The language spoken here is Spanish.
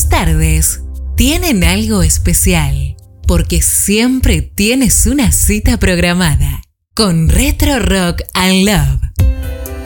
Tus tardes tienen algo especial, porque siempre tienes una cita programada con Retro Rock and Love.